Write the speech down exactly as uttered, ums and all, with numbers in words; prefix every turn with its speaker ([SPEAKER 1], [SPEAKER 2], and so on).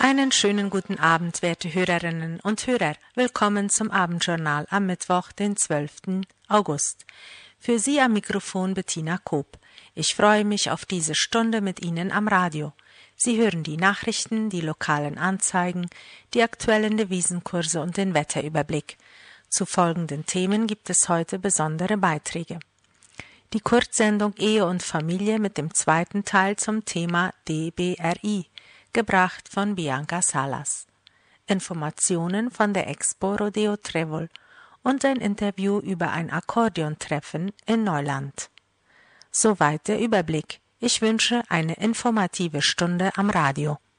[SPEAKER 1] Einen schönen guten Abend, werte Hörerinnen und Hörer. Willkommen zum Abendjournal am Mittwoch, den zwölften August. Für Sie am Mikrofon Bettina Koop. Ich freue mich auf diese Stunde mit Ihnen am Radio. Sie hören die Nachrichten, die lokalen Anzeigen, die aktuellen Devisenkurse und den Wetterüberblick. Zu folgenden Themen gibt es heute besondere Beiträge. Die Kurzsendung Ehe und Familie mit dem zweiten Teil zum Thema D B R I, gebracht von Bianca Salas. Informationen von der Expo Rodeo Trevol und ein Interview über ein Akkordeontreffen in Neuland. Soweit der Überblick. Ich wünsche eine informative Stunde am Radio.